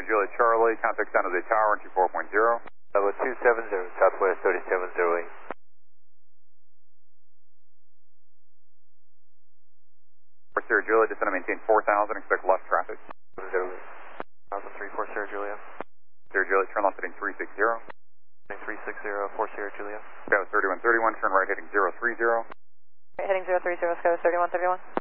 Juliet Charlie, contact down to the tower, 24.0. Level 270, Southwest 3708. Sierra Juliet, descend and maintain 4,000, expect left traffic. 1003, 4 Sierra Juliet. Sierra Juliet, turn left heading 360. Heading 360, 4 Sierra Juliet. Scout 3131, turn right heading 030. Right heading 030, Scout 3131.